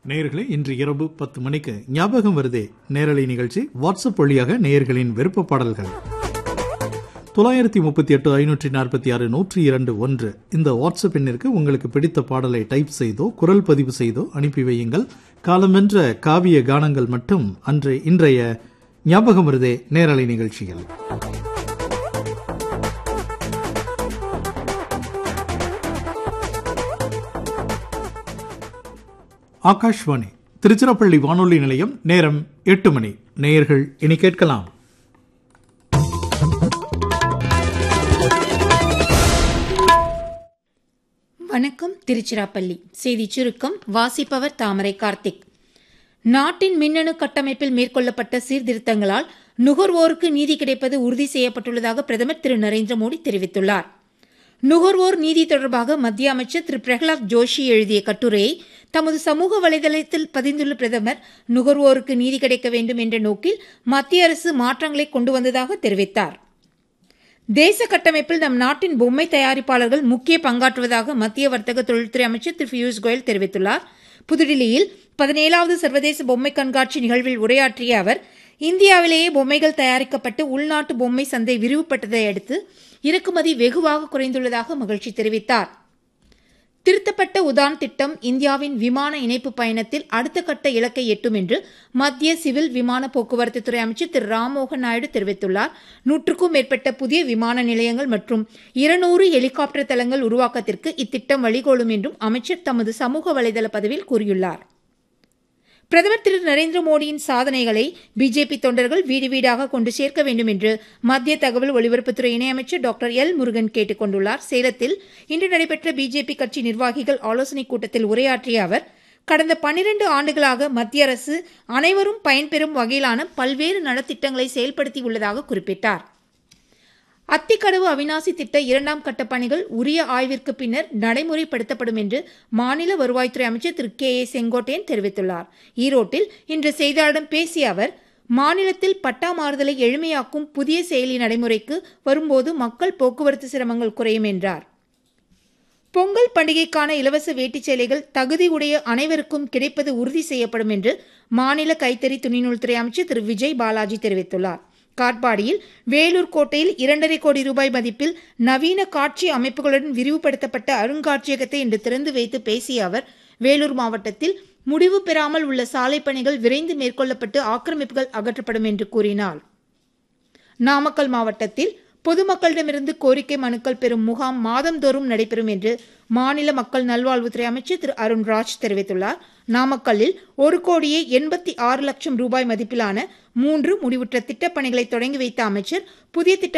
நேயர்களே, இன்று இரவு 10 மணிக்கு ஞாபகம் வருதே நேரலை நிகழ்ச்சி. வாட்ஸ்அப் வழியாக நேயர்களின் விருப்ப பாடல்கள் 938-546-1021 இந்த வாட்ஸ்அப் எண்ணிற்கு உங்களுக்கு பிடித்த பாடலை டைப் செய்தோ குரல் பதிவு செய்தோ அனுப்பி வையுங்கள். காலமென்ற காவிய கானங்கள் மட்டும் இன்றைய ஞாபகம் வருதே நேரலை நிகழ்ச்சிகள். ஆகாஷ்வாணி திருச்சிராப்பள்ளி வானொலி நிலையம். நேரம் 8 மணி. நேயர்கள் இனி கேட்கலாம் வணக்கம். திருச்சிராப்பள்ளி செய்தி சுருக்கம் வாசிப்பவர் தாமரை கார்த்திக். நாட்டின் மின்னணு கட்டமைப்பில் மேற்கொள்ளப்பட்ட சீர்திருத்தங்களால் நுகர்வோருக்கு நீதி கிடைப்பது உறுதி செய்யப்பட்டுள்ளதாக பிரதமர் திரு நரேந்திர மோடி தெரிவித்துள்ளார். நுகர்வோர் நீதி தொடர்பாக மத்திய அமைச்சர் திரு பிரகலாத் ஜோஷி எழுதிய கட்டுரையை தமது சமூக வலைதளத்தில் பதிந்துள்ள பிரதமர், நுகர்வோருக்கு நீதி கிடைக்க வேண்டும் என்ற நோக்கில் மத்திய அரசு மாற்றங்களை கொண்டு வந்ததாக தெரிவித்தார். தேச கட்டமைப்பில் நம் நாட்டின் பொம்மை தயாரிப்பாளர்கள் முக்கிய பங்காற்றுவதாக மத்திய வர்த்தக தொழில்துறை அமைச்சர் திரு பியூஷ் கோயல் தெரிவித்துள்ளார். புதுடில்லியில் 17வது சர்வதேச பொம்மை கண்காட்சி நிகழ்வில் உரையாற்றிய அவர், இந்தியாவிலேயே பொம்மைகள் தயாரிக்கப்பட்டு உள்நாட்டு பொம்மை சந்தை விரிவுபட்டதை அடுத்து இறக்குமதி வெகுவாக குறைந்துள்ளதாக மகிழ்ச்சி தெரிவித்தார். திருத்தப்பட்ட உதான் திட்டம் இந்தியாவின் விமான இணைப்பு பயணத்தில் அடுத்த கட்ட இலக்கை எட்டும் என்று மத்திய சிவில் விமான போக்குவரத்து துறை அமைச்சர் திரு ராம்மோகன் நாயுடு தெரிவித்துள்ளார். 100க்கும் மேற்பட்ட புதிய விமான நிலையங்கள் மற்றும் 200 ஹெலிகாப்டர் தளங்கள் உருவாக்கத்திற்கு இத்திட்டம் வழிகோலும் என்றும் அமைச்சர் தமது சமூக வலைதள பதிவில் கூறியுள்ளார். பிரதமர் திரு நரேந்திர மோடியின் சாதனைகளை பிஜேபி தொண்டர்கள் வீடு வீடாக கொண்டு சேர்க்க வேண்டும் என்று மத்திய தகவல் ஒலிபரப்புத்துறை இணையமைச்சர் டாக்டர் எல் முருகன் கேட்டுக் கொண்டுள்ளார். சேலத்தில் இன்று நடைபெற்ற பிஜேபி கட்சி நிர்வாகிகள் ஆலோசனைக் கூட்டத்தில் உரையாற்றிய அவர், கடந்த 12 ஆண்டுகளாக மத்திய அரசு அனைவரும் பயன்பெறும் வகையிலான பல்வேறு நலத்திட்டங்களை செயல்படுத்தியுள்ளதாக குறிப்பிட்டார். அத்திக்கடவு அவிநாசி திட்ட 2ஆம் கட்ட பணிகள் உரிய ஆய்விற்கு பின்னர் நடைமுறைப்படுத்தப்படும் என்று மாநில வருவாய்த்துறை அமைச்சர் திரு கே ஏ செங்கோட்டையன் தெரிவித்துள்ளார். ஈரோட்டில் இன்று செய்தியாளர்களிடம் பேசிய அவர், மாநிலத்தில் பட்டா மாறுதலை எளிமையாக்கும் புதிய செயலி நடைமுறைக்கு வரும்போது மக்கள் போக்குவரத்து சிரமங்கள் குறையும் என்றார். பொங்கல் பண்டிகைக்கான இலவச வேட்டிச் சேலைகள் தகுதி உடைய அனைவருக்கும் கிடைப்பது உறுதி செய்யப்படும் என்று மாநில கைத்தறி துணிநூல்துறை அமைச்சர் திரு விஜய் பாலாஜி தெரிவித்துள்ளார். காட்பாடியில் வேலூர் கோட்டையில் 2.5 கோடி ரூபாய் மதிப்பில் நவீன காட்சி அமைப்புகளுடன் விரிவுபடுத்தப்பட்ட அருங்காட்சியகத்தை இன்று திறந்து வைத்து பேசிய அவர், வேலூர் மாவட்டத்தில் முடிவு பெறாமல் உள்ள சாலை பணிகள் விரைந்து மேற்கொள்ளப்பட்டு ஆக்கிரமிப்புகள் அகற்றப்படும் என்று கூறினார். நாமக்கல் மாவட்டத்தில் பொதுமக்களிடமிருந்து கோரிக்கை மனுக்கள் பெறும் முகாம் மாதந்தோறும் நடைபெறும் என்று மாநில மக்கள் நல்வாழ்வுத்துறை அமைச்சர் திரு அருண்ராஜ் தெரிவித்துள்ளார். நாமக்கல்லில் 1,86,00,000 ரூபாய் மதிப்பிலான 3 முடிவுற்ற திட்டப்பணிகளை தொடங்கி வைத்த அமைச்சர், புதிய திட்ட